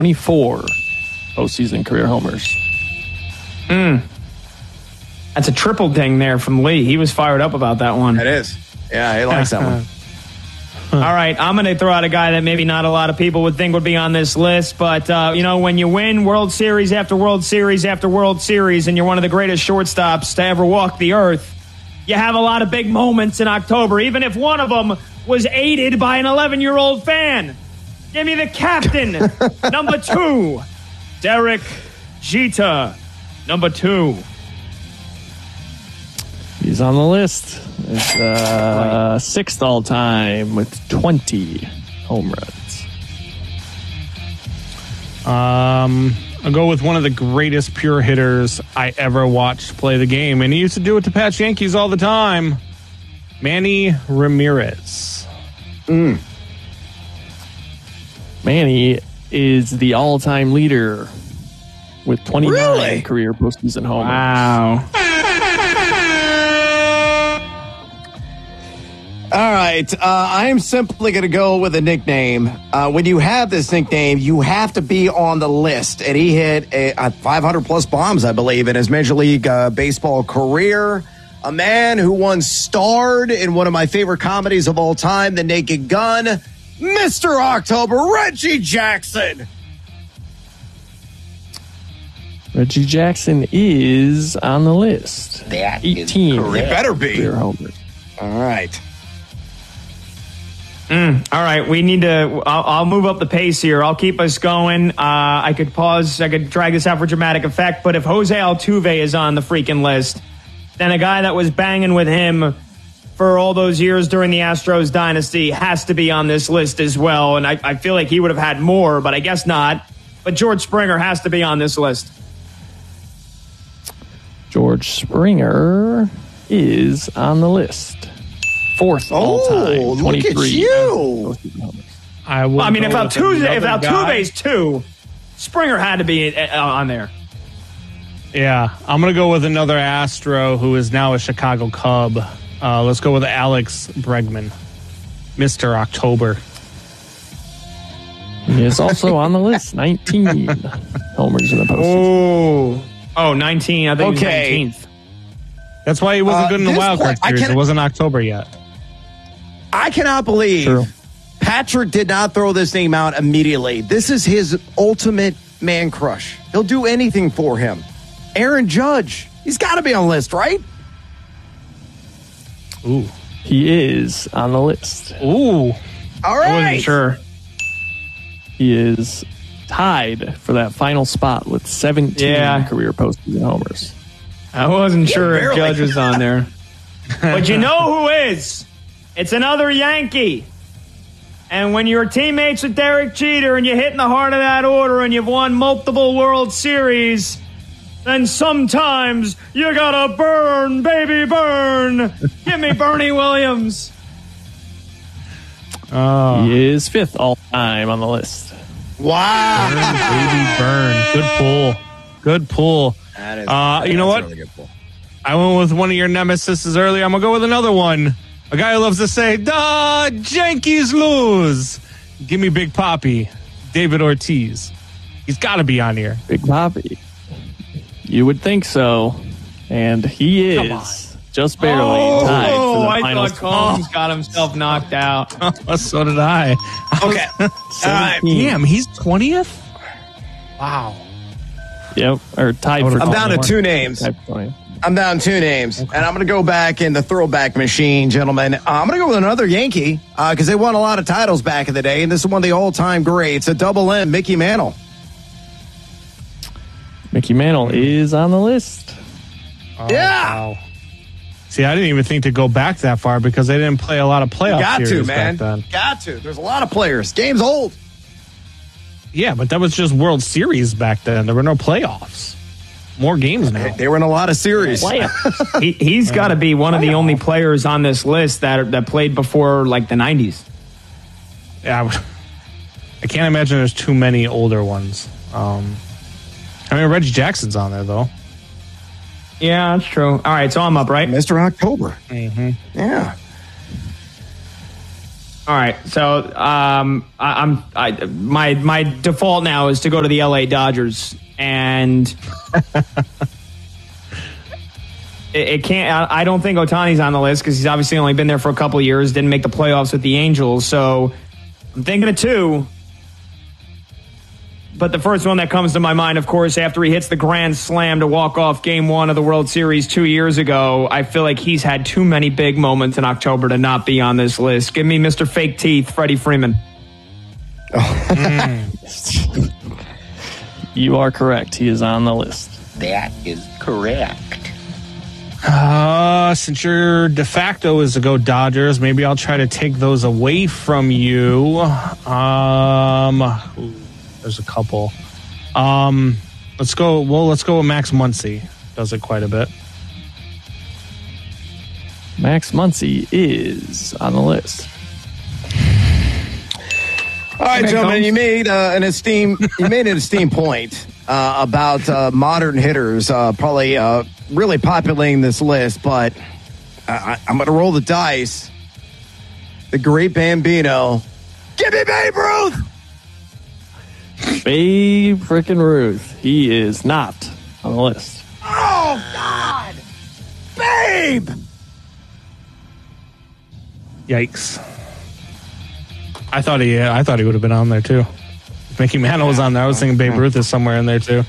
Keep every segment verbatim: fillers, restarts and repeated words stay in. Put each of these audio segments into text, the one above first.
twenty-four postseason career homers. Mm. That's a triple ding there from Lee. He was fired up about that one. That is. Yeah, he likes that one. All right, I'm going to throw out a guy that maybe not a lot of people would think would be on this list, but, uh, you know, when you win World Series after World Series after World Series and you're one of the greatest shortstops to ever walk the earth, you have a lot of big moments in October, even if one of them was aided by an eleven-year-old fan. Give me the captain, number two, Derek Jeter, number two. He's on the list. It's uh, sixth all-time with twenty home runs. Um, I'll go with one of the greatest pure hitters I ever watched play the game, and he used to do it to patch Yankees all the time. Manny Ramirez. Mm. Manny is the all-time leader with twenty-nine really? career postseason homers. Wow. All right, uh, I am simply going to go with a nickname. Uh, when you have this nickname, you have to be on the list. And he hit a, a five hundred plus bombs, I believe, in his Major League uh, Baseball career. A man who once starred in one of my favorite comedies of all time, The Naked Gun, Mister October, Reggie Jackson. Reggie Jackson is on the list. That eighteen. It better be. Career homers. All right. Mm, all right, we need to. I'll, I'll move up the pace here. I'll keep us going. Uh, I could pause. I could drag this out for dramatic effect. But if Jose Altuve is on the freaking list, then a guy that was banging with him for all those years during the Astros dynasty has to be on this list as well. And I, I feel like he would have had more, but I guess not. But George Springer has to be on this list. George Springer is on the list. Fourth all time. Oh, look twenty-three. at you. I, Well, I mean, if go with Altuve, if another guy. Altuve's two, Springer had to be uh, on there. Yeah, I'm going to go with another Astro who is now a Chicago Cub. Uh, let's go with Alex Bregman, Mister October. He is also on the list. nineteen homers in the postseason. Oh, oh, nineteen. I think Okay. he was nineteenth. That's why he wasn't Uh, good in the this wild card point, I series. can't- It wasn't October yet. I cannot believe True. Patrick did not throw this name out immediately. This is his ultimate man crush. He'll do anything for him. Aaron Judge. He's got to be on the list, right? Ooh. He is on the list. Ooh. All I right. wasn't sure. He is tied for that final spot with seventeen Yeah. career postseason homers. I wasn't sure if barely. Judge was on there. But you know who is? It's another Yankee. And when you're teammates with Derek Jeter and you hit in the heart of that order and you've won multiple World Series, then sometimes you gotta burn, baby, burn. Give me Bernie Williams. Oh, He is fifth all time on the list. Wow. baby burn. Good pull. Good pull. That is, Uh, you know that's what? a really good pull. I went with one of your nemesises earlier. I'm going to go with another one. A guy who loves to say, "Da Yankees lose." Give me Big Papi, David Ortiz. He's got to be on here. Big Papi. You would think so. And he Come on. is just barely Oh, tied for the I final thought Combs got himself knocked out. So did I. Okay. All right. seventeen. Damn, he's twentieth? Wow. Yep. Or tied for I'm down to twenty. two names. Tied for twenty. I'm down two names, and I'm going to go back in the throwback machine, gentlemen. Uh, I'm going to go with another Yankee because they won a lot of titles back in the day, and this is one of the all-time greats, a double M, Mickey Mantle. Mickey Mantle is on the list. Oh, Yeah. Wow. See, I didn't even think to go back that far because they didn't play a lot of playoff Got series to, man. back then. Got to. There's a lot of players. Game's old. Yeah, but that was just World Series back then. There were no playoffs. More games now. They were in a lot of series. he, he's got to be one of the only players on this list that that played before like the nineties. Yeah, I, would- I can't imagine there's too many older ones. Um, I mean, Reggie Jackson's on there, though. Yeah, that's true. All right, so I'm up, right? Mister October. Mm-hmm. Yeah. All All right, so um, I, I'm I, my my default now is to go to the L A Dodgers, and it, it can't. I, I don't think Ohtani's on the list because he's obviously only been there for a couple of years, didn't make the playoffs with the Angels. So I'm thinking of two. But the first one that comes to my mind, of course, after he hits the grand slam to walk off game one of the World Series two years ago, I feel like he's had too many big moments in October to not be on this list. Give me Mister Fake Teeth, Freddie Freeman. Oh. mm. You are correct. He is on the list. That is correct. Uh, since your de facto is to go Dodgers, maybe I'll try to take those away from you. Um... Ooh. There's a couple. Um, let's go. Well, let's go with Max Muncy. Does it quite a bit. Max Muncy is on the list. All right, gentlemen, you made uh, an esteem. You made an esteemed point uh, about uh, modern hitters, uh, probably uh, really populating this list. But I, I'm going to roll the dice. The great Bambino. Give me Babe Ruth. Babe frickin' Ruth. He is not on the list. Oh, God! Babe! Yikes. I thought he I thought he would have been on there, too. If Mickey Mantle was on there, I was thinking Babe Ruth is somewhere in there, too.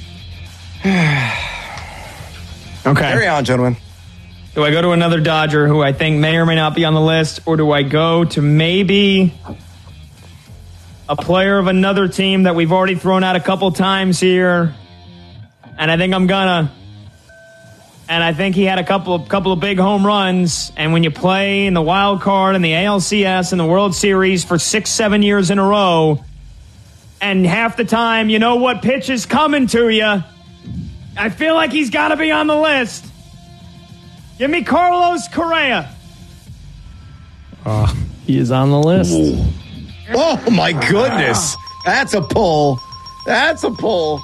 Okay. Carry on, gentlemen. Do I go to another Dodger who I think may or may not be on the list, or do I go to maybe a player of another team that we've already thrown out a couple times here? And I think I'm gonna. And I think he had a couple of, couple of big home runs. And when you play in the wild card and the A L C S and the World Series for six, seven years in a row, and half the time you know what pitch is coming to you, I feel like he's got to be on the list. Give me Carlos Correa. Uh, he is on the list. Ooh. Oh, my goodness. That's a pull. That's a pull.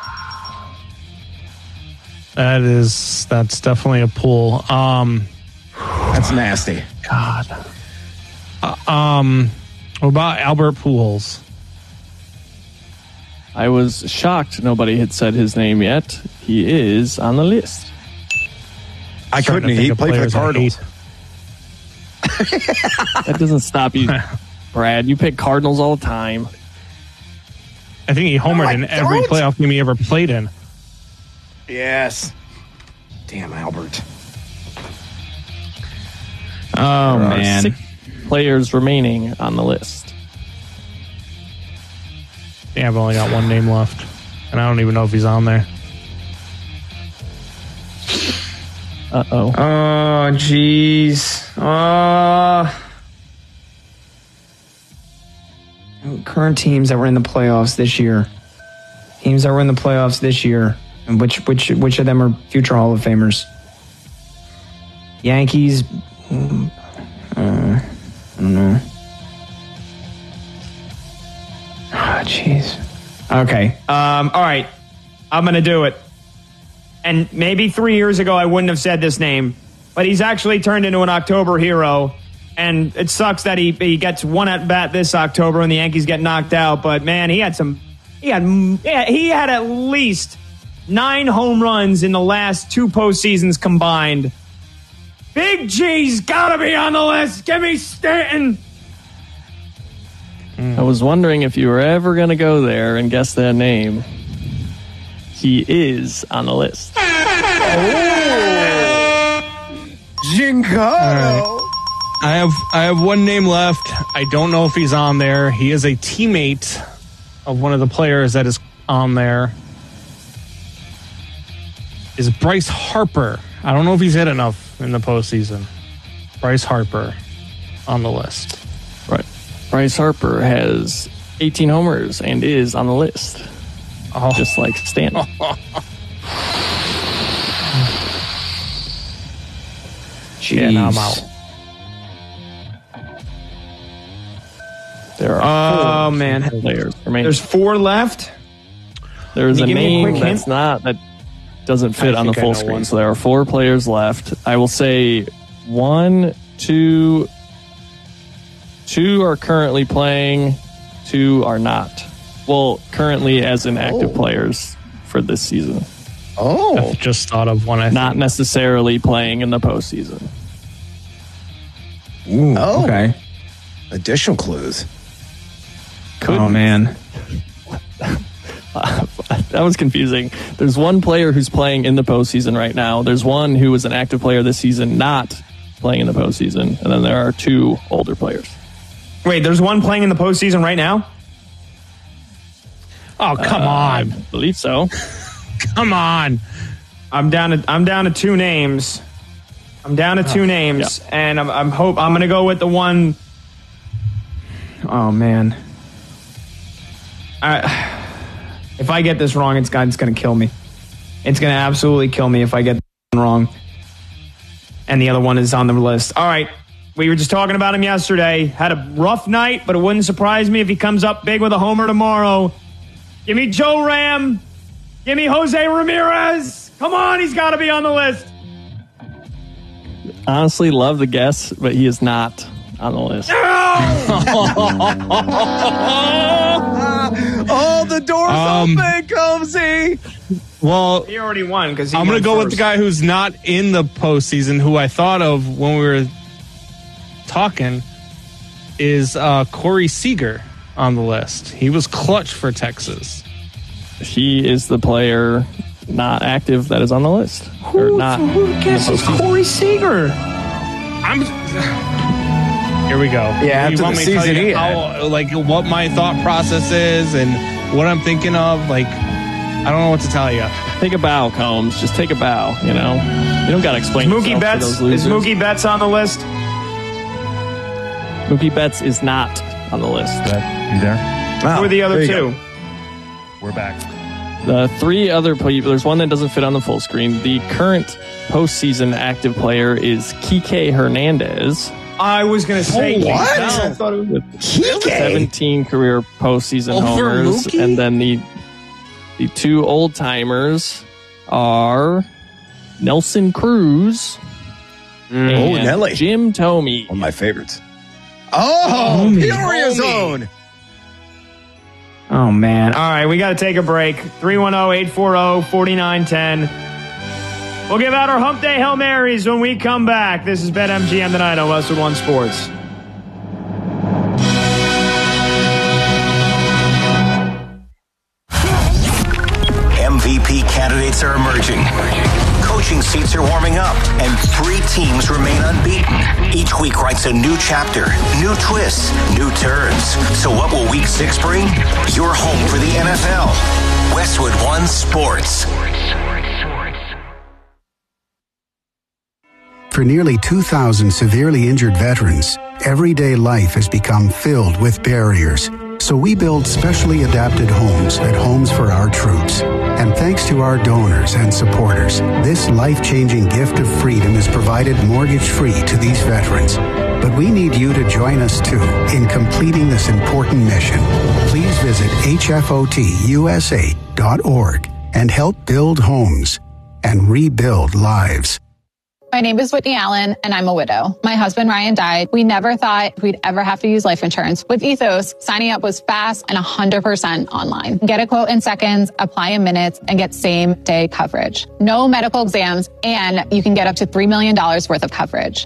That is, that's definitely a pull. Um, that's nasty. God. Uh, um, what about Albert Pujols? I was shocked nobody had said his name yet. He is on the list. I couldn't. He played for the Cardinals. That doesn't stop you, Brad. You pick Cardinals all the time. I think he homered no, in every playoff game he ever played in. Yes. Damn, Albert. Oh, there man. Are six players remaining on the list. Yeah, I've only got one name left. And I don't even know if he's on there. Uh-oh. Oh, jeez. Uh, current teams that were in the playoffs this year. Teams that were in the playoffs this year. And which which which of them are future Hall of Famers? Yankees. Uh, I don't know. Oh, jeez. Okay. Um, all right. I'm going to do it. And maybe three years ago I wouldn't have said this name, but he's actually turned into an October hero. And it sucks that he he gets one at bat this October and the Yankees get knocked out. But man, he had some. He had yeah, he had at least nine home runs in the last two postseasons combined. Big G's gotta be on the list. Give me Stanton. I was wondering if you were ever going to go there and guess that name. He is on the list. Oh. Giancarlo. Right. I have I have one name left. I don't know if he's on there. He is a teammate of one of the players that is on there. Is Bryce Harper. I don't know if he's hit enough in the postseason. Bryce Harper on the list. Right. Bryce Harper has eighteen homers and is on the list. Oh. Just like Stanton. Jeez. Yeah, now I'm out. There are oh, man. players remaining. There's four left? There's a Can you give me a name quick that's hint? not, that doesn't fit I on the think I full know screen. one. So there are four players left. I will say one, two, Two are currently playing, two are not. Well, currently as in active oh. players for this season. Oh. I just thought of one. I Not think. necessarily playing in the postseason. Ooh, oh. Okay. Additional clues. Could, oh, man. Uh, that was confusing. There's one player who's playing in the postseason right now. There's one who was an active player this season not playing in the postseason. And then there are two older players. Wait, there's one playing in the postseason right now? Oh, come uh, on. I believe so. Come on. I'm down to I'm down to two names. I'm down to two oh, names, yeah. and I'm I'm hope I'm gonna go with the one. Oh man. I, if I get this wrong, it's it's gonna kill me. It's gonna absolutely kill me if I get this one wrong. And the other one is on the list. All right. We were just talking about him yesterday. Had a rough night, but it wouldn't surprise me if he comes up big with a homer tomorrow. Give me Joe Ram. Give me Jose Ramirez. Come on, he's got to be on the list. Honestly, love the guess, but he is not on the list. No! Oh, the door's Um, open, Combsy. Well, He already won because I'm going to go first. with the guy who's not in the postseason, who I thought of when we were talking, is uh, Corey Seager on the list. He was clutch for Texas. He is the player not active that is on the list. Who, or not who guesses Corey Seager? I'm. Here we go. Yeah, you after want the me to tell season you he how, like, what my thought process is and what I'm thinking of? Like, I don't know what to tell you. Take a bow, Combs. Just take a bow. You know, you don't got to explain. Mookie Betts to those is Mookie Betts on the list? Mookie Betts is not on the list. You there? Wow, Who are the other there you two? go. We're back. The three other people, there's one that doesn't fit on the full screen. The current postseason active player is Kike Hernandez. I was going to say Oh, what? I thought it was With Kike? seventeen career postseason Over homers. Mookie? And then the the two old timers are Nelson Cruz Oh, and Nelly. Jim Thome. One of my favorites. Oh, Peoria Zone. Oh, man. All right, we got to take a break. three one zero, eight four zero, four nine one zero. We'll give out our Hump Day Hail Marys when we come back. This is BetMGM tonight on Westwood One Sports. M V P candidates are emerging. Coaching seats are warming up, and three teams remain unbeaten. Each week writes a new chapter, new twists, new turns. So what will week six bring? You're home for the N F L. Westwood One Sports. For nearly two thousand severely injured veterans, everyday life has become filled with barriers. So we build specially adapted homes at Homes for Our Troops. And thanks to our donors and supporters, this life-changing gift of freedom is provided mortgage-free to these veterans. But we need you to join us, too, in completing this important mission. Please visit H F O T U S A dot org and help build homes and rebuild lives. My name is Whitney Allen, and I'm a widow. My husband, Ryan, died. We never thought we'd ever have to use life insurance. With Ethos, signing up was fast and one hundred percent online. Get a quote in seconds, apply in minutes, and get same-day coverage. No medical exams, and you can get up to three million dollars worth of coverage.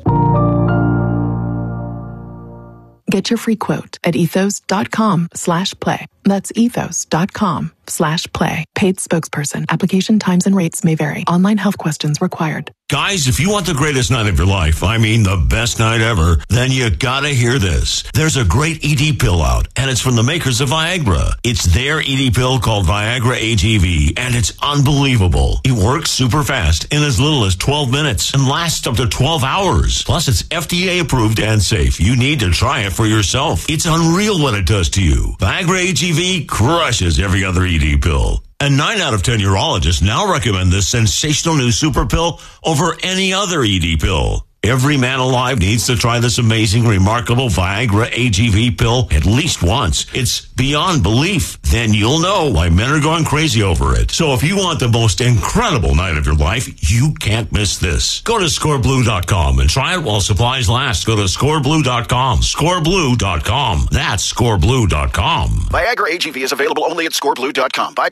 Get your free quote at ethos.com slash play. That's ethos.com slash play. Paid spokesperson. Application times and rates may vary. Online health questions required. Guys, if you want the greatest night of your life, I mean the best night ever, then you gotta hear this. There's a great E D pill out, and it's from the makers of Viagra. It's their E D pill called Viagra A G V, and it's unbelievable. It works super fast in as little as twelve minutes and lasts up to twelve hours. Plus, it's F D A approved and safe. You need to try it for yourself. It's unreal what it does to you. Viagra A G V crushes every other E D pill. And nine out of ten urologists now recommend this sensational new super pill over any other E D pill. Every man alive needs to try this amazing, remarkable Viagra A G V pill at least once. It's beyond belief. Then you'll know why men are going crazy over it. So if you want the most incredible night of your life, you can't miss this. Go to score blue dot com and try it while supplies last. Go to score blue dot com. score blue dot com. That's score blue dot com. Viagra A G V is available only at score blue dot com. Buy